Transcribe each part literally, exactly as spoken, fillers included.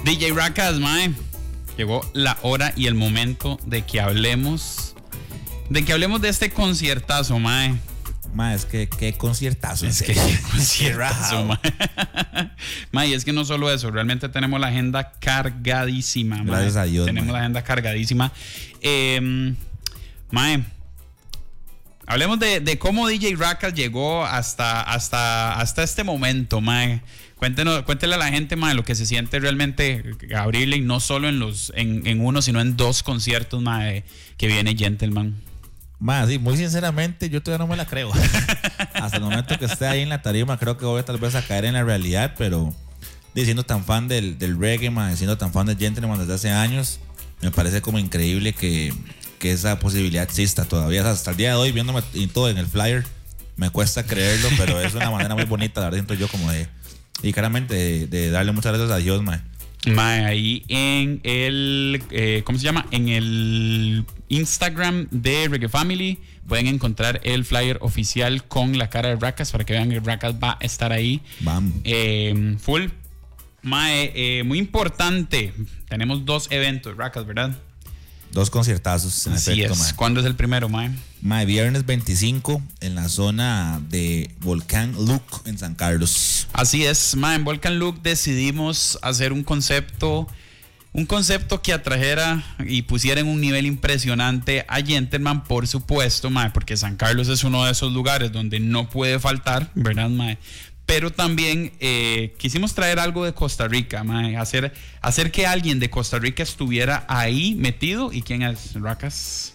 D J Rackas, mae. Llegó la hora y el momento de que hablemos. De que hablemos de este conciertazo, mae. Mae, es que qué conciertazo. Es que qué conciertazo, mae. Mae, es que no solo eso, realmente tenemos la agenda cargadísima, mae. Gracias a Dios. Tenemos mae. la agenda cargadísima. Eh, mae. Hablemos de, de cómo D J Rackas llegó hasta, hasta, hasta este momento, mae. Cuéntenos, cuéntele a la gente, mae, lo que se siente realmente abrirle, y no solo en los, en, en uno, sino en dos conciertos, mae, que viene Gentleman. Mae, sí, muy sinceramente, yo todavía no me la creo. Hasta el momento que esté ahí en la tarima, creo que voy tal vez a caer en la realidad, pero siendo tan fan del, del reggae, mae, siendo tan fan de Gentleman desde hace años, me parece como increíble que, que esa posibilidad exista todavía. Hasta el día de hoy, viéndome y todo en el flyer, me cuesta creerlo, pero es una manera muy bonita, la verdad, siento yo como de, y claramente de, de darle muchas gracias a Dios, mae. Mae, ahí en el, eh, ¿cómo se llama? En el Instagram de Reggae Family pueden encontrar el flyer oficial con la cara de Rackas para que vean que Rackas va a estar ahí. Vamos. Eh, full. Mae, eh, muy importante. Tenemos dos eventos, Rackas, ¿verdad? Dos conciertazos, en Así efecto, es. mae. ¿Cuándo es el primero, mae? Mae, viernes veinticinco en la zona de Volcán Luke en San Carlos. Así es, mae. En Volcan Look decidimos hacer un concepto, un concepto que atrajera y pusiera en un nivel impresionante a Gentleman, por supuesto, mae, porque San Carlos es uno de esos lugares donde no puede faltar, ¿verdad, mae? Pero también eh, quisimos traer algo de Costa Rica, mae, hacer, hacer que alguien de Costa Rica estuviera ahí metido. ¿Y quién es, Rackas?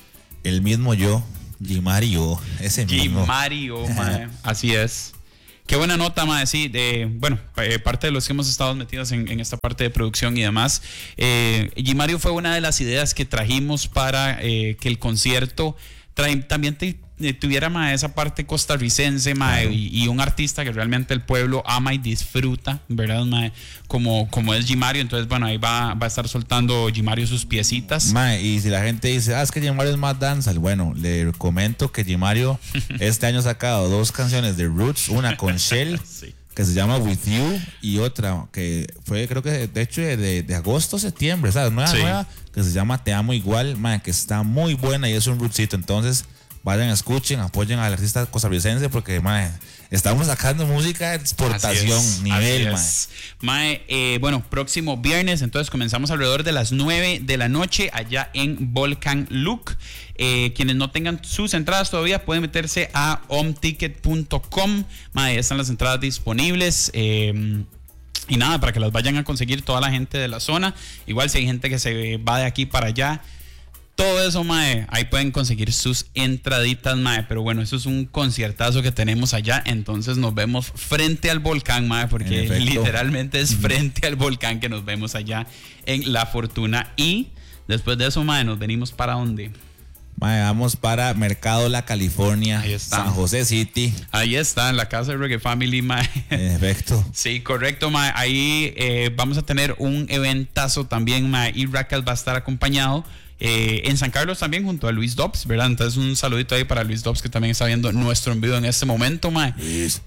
El mismo yo, Gimario, ese mismo. Gimario, mae. Así es. Qué buena nota, mae, sí, de, bueno, eh, parte de los que hemos estado metidos en, en esta parte de producción y demás. Eh, Gimario fue una de las ideas que trajimos para eh, que el concierto tra- también te, eh, tuviera, mae, esa parte costarricense, mae, Claro. y, y un artista que realmente el pueblo ama y disfruta, ¿verdad, mae? Como, como es Gimario. Entonces, bueno, ahí va, va a estar soltando Gimario sus piecitas. Mae, y si la gente dice, ah, es que Gimario es más danza, bueno, le comento que Gimario este año ha sacado dos canciones de Roots, una con Shell, Sí. que se llama With You, y otra que fue, creo que de hecho de, de agosto a septiembre, ¿sabes? Nueva, Sí. nueva, que se llama Te Amo Igual, mae, que está muy buena y es un rootcito. Entonces, vayan, escuchen, apoyen al artista costarricense porque, mae, estamos sacando música de exportación, Así es, nivel, así mae. es. Mae, eh, bueno, próximo viernes, entonces comenzamos alrededor de las nueve de la noche allá en Volcan Look. Eh, quienes no tengan sus entradas todavía pueden meterse a omticket punto com. Mae, están las entradas disponibles. Eh, y nada, para que las vayan a conseguir toda la gente de la zona. Igual si hay gente que se va de aquí para allá, todo eso, mae, ahí pueden conseguir sus entraditas, mae. Pero bueno, eso es un conciertazo que tenemos allá. Entonces nos vemos frente al volcán, mae, porque En efecto. literalmente es frente al volcán que nos vemos allá en La Fortuna. Y después de eso, mae, nos venimos para dónde. Mae, vamos para Mercado La California, Ahí está. San José City. Ahí está, en la casa de Reggae Family, mae. En efecto. Sí, correcto, mae. Ahí eh, vamos a tener un eventazo también, mae. Y Rackas va a estar acompañado. Eh, en San Carlos también junto a Luis Dobbs, ¿verdad? Entonces un saludito ahí para Luis Dobbs, que también está viendo nuestro envío en este momento, mae. Luis.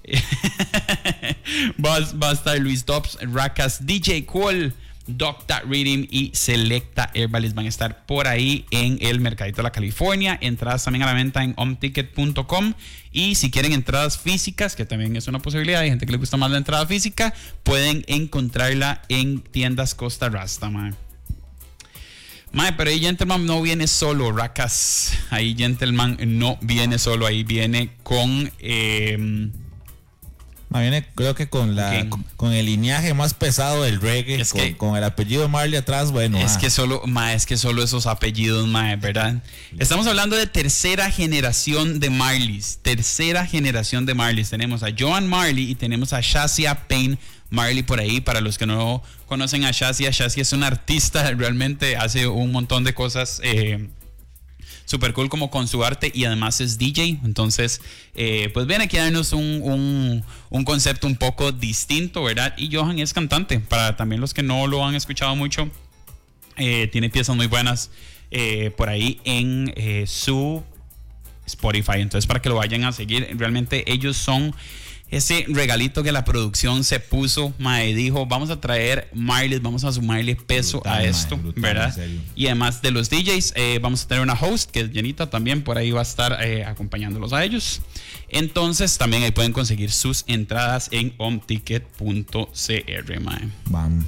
va, va a estar Luis Dobbs, Rackas, D J Cool, Doc That Rhythm y Selecta Herbalist van a estar por ahí en el Mercadito de la California. Entradas también a la venta en omticket punto com. Y si quieren entradas físicas, que también es una posibilidad, hay gente que le gusta más la entrada física, pueden encontrarla en tiendas Costa Rasta, mae. Mae, pero ahí Gentleman no viene solo, Rackas. Ahí Gentleman no viene solo, ahí viene con... Eh, Ma, viene creo que con la Okay. con, con el lineaje más pesado del reggae, Es con, que- con el apellido Marley atrás, bueno. Es ah. que solo, ma, es que solo esos apellidos, ma, ¿verdad? Estamos hablando de tercera generación de Marleys. Tercera generación de Marleys. Tenemos a Joan Marley y tenemos a Shazia Payne Marley por ahí. Para los que no conocen a Shazia, Shazia es una artista, realmente hace un montón de cosas eh, super cool como con su arte y además es D J. Entonces, eh, pues viene aquí a darnos un, un, un concepto un poco distinto, ¿verdad? Y Johan es cantante. Para también los que no lo han escuchado mucho, eh, tiene piezas muy buenas eh, por ahí en eh, su Spotify. Entonces, para que lo vayan a seguir, realmente ellos son ese regalito que la producción se puso, mae, dijo, vamos a traer Marley, vamos a sumarle peso brutal, a esto, mae, brutal, ¿verdad? Y además de los D Js, eh, vamos a tener una host, que es Jenita también, por ahí va a estar eh, acompañándolos a ellos. Entonces, también ahí pueden conseguir sus entradas en omticket punto c r, mae. Vamos.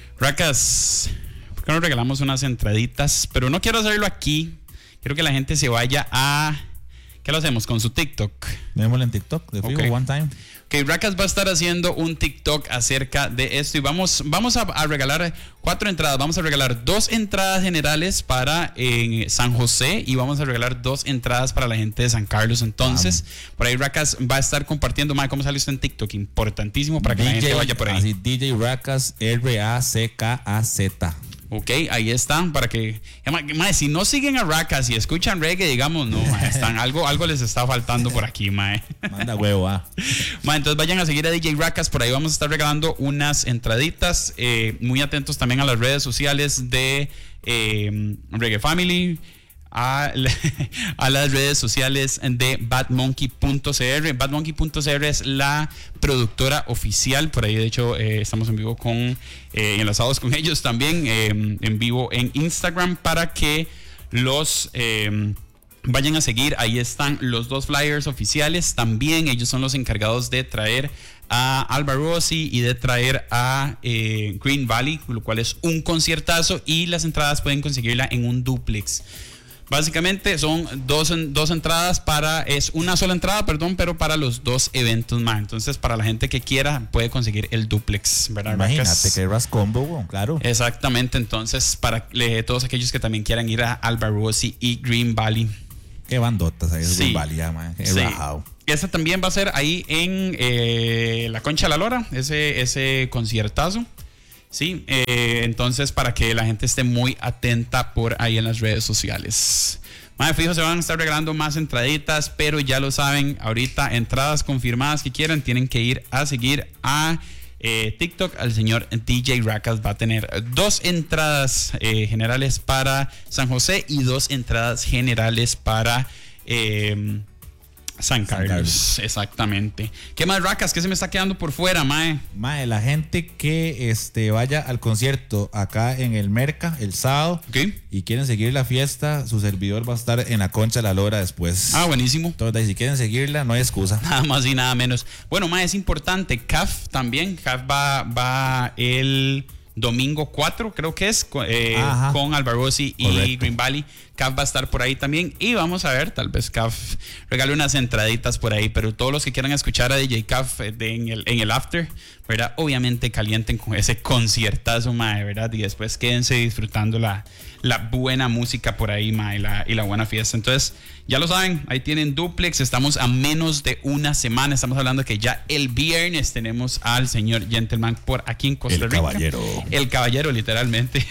Racas, ¿por qué no regalamos unas entraditas? Pero no quiero hacerlo aquí, quiero que la gente se vaya a... ¿Qué lo hacemos? Con su TikTok. Démoslo en TikTok, de fijo, okay. one time. Ok, Racas va a estar haciendo un TikTok acerca de esto y vamos, vamos a, a regalar cuatro entradas. Vamos a regalar dos entradas generales para eh, San José y vamos a regalar dos entradas para la gente de San Carlos. Entonces, vamos. Por ahí Racas va a estar compartiendo, madre, cómo sale esto en TikTok. Importantísimo para que D J, la gente vaya por ahí. Así, D J Racas, R A C K A Z. Ok, ahí están para que, mae, si no siguen a Racas y escuchan reggae, digamos, no, mae, están, algo, algo les está faltando por aquí, mae. Manda huevo, ah. Mae, entonces vayan a seguir a D J Racas, por ahí vamos a estar regalando unas entraditas, eh, muy atentos también a las redes sociales de eh, Reggae Family, a, a las redes sociales de bad monkey punto c r. bad monkey punto c r es la productora oficial, por ahí de hecho eh, estamos en vivo con eh, enlazados con ellos también, eh, en vivo en Instagram, para que los eh, vayan a seguir. Ahí están los dos flyers oficiales, también ellos son los encargados de traer a Alba Rossi y de traer a eh, Green Valley, lo cual es un conciertazo, y las entradas pueden conseguirla en un duplex. Básicamente son dos, dos entradas para, es una sola entrada, perdón, pero para los dos eventos más. Entonces, para la gente que quiera, puede conseguir el duplex, ¿verdad? Imagínate que eras combo, claro. Exactamente, entonces, para eh, todos aquellos que también quieran ir a Alba Rossi y Green Valley. Qué bandotas ahí, es sí. Green Valley, ya, man. Qué sí. bajado. Esa también va a ser ahí en eh, la Concha de la Lora, ese, ese conciertazo. Sí, eh, entonces para que la gente esté muy atenta por ahí en las redes sociales. Madre, fijo, se van a estar regalando más entraditas, pero ya lo saben, ahorita entradas confirmadas que quieran, tienen que ir a seguir a eh, TikTok al señor D J Racas. Va a tener dos entradas eh, generales para San José y dos entradas generales para... Eh, San Carlos. San Carlos, exactamente. ¿Qué más, Racas? ¿Qué se me está quedando por fuera, mae? Mae, la gente que este, vaya al concierto acá en el Merca el sábado, okay, y quieren seguir la fiesta, su servidor va a estar en la Concha de la Lora después. Ah, buenísimo. Entonces, si quieren seguirla, no hay excusa. Nada más y nada menos. Bueno, mae, es importante. C A F también. C A F va, va el domingo cuatro, creo que es, eh, con Alba Rossi y correcto, Green Valley. C A F va a estar por ahí también y vamos a ver, tal vez C A F regale unas entraditas por ahí, pero todos los que quieran escuchar a D J C A F de, en, el, en el after, ¿verdad? Obviamente calienten con ese conciertazo, mae, ¿verdad? Y después quédense disfrutando la, la buena música por ahí, mae, y la, y la buena fiesta. Entonces, ya lo saben, ahí tienen duplex, estamos a menos de una semana, estamos hablando que ya el viernes tenemos al señor Gentleman por aquí en Costa el Rica. El caballero. El caballero, literalmente.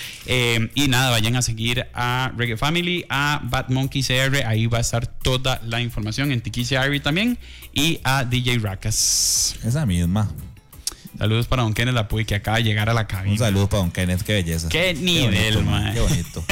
eh, y nada, vayan a seguir a Reggae Family, a Bad Monkey C R, ahí va a estar toda la información, en Tiki C R también, y a D J Racas. Esa misma. Saludos para don Kenneth Lapuy, que acaba de llegar a la cabina. Un saludo para don Kenneth, qué belleza. Qué nivel, mae. Qué bonito.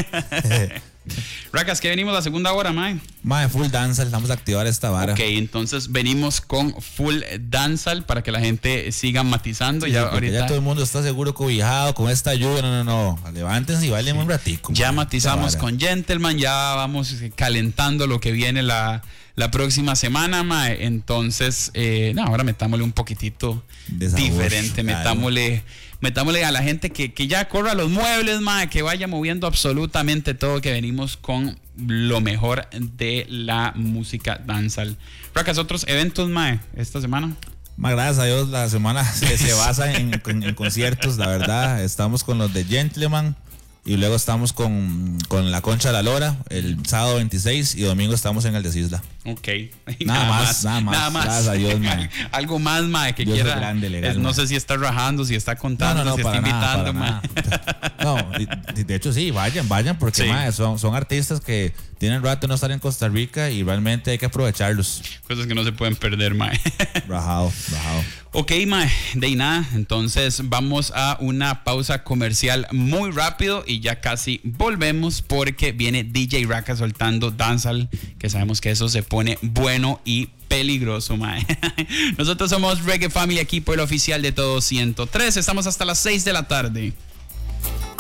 Racas, ¿qué venimos la segunda hora, mae? Mae, full danzal, vamos a activar esta vara. Ok, entonces venimos con full danzal para que la gente siga matizando. Sí, ya, sí, ahorita ya todo el mundo está seguro cobijado con esta lluvia. No, no, no. Levántense y bailen sí. un ratico. Ya mae, matizamos con Gentleman, ya vamos calentando lo que viene la, la próxima semana, mae. Entonces, eh, no, ahora metámosle un poquitito de sabor, diferente. Claro. Metámosle... Metámosle a la gente que, que ya corra los muebles, mae, que vaya moviendo absolutamente todo, que venimos con lo mejor de la música dancehall. Racas, otros eventos, mae, esta semana. Más gracias a Dios, la semana se, se basa en, en, en conciertos, la verdad. Estamos con los de Gentleman y luego estamos con, con la Concha de la Lora el sábado veintiséis y domingo estamos en el de Isla. Ok. Nada, nada más, más, nada más. Nada más. Gracias a Dios, mae. Algo más, mae, que Dios quiera. Es grande, legal, es, no mae. sé si está rajando, si está contando, no, no, no, si está invitando, mae. No, de, de hecho sí, vayan, vayan, porque sí. mae, son, son artistas que tienen rato de no estar en Costa Rica y realmente hay que aprovecharlos. Cosas que no se pueden perder, mae. Rajado, rajado. Ok, mae, de nada, entonces vamos a una pausa comercial muy rápido y ya casi volvemos porque viene D J Raka soltando dancehall, que sabemos que eso se pone bueno y peligroso, mae. Nosotros somos Reggae Family aquí por el oficial de Todo ciento tres, estamos hasta las seis de la tarde.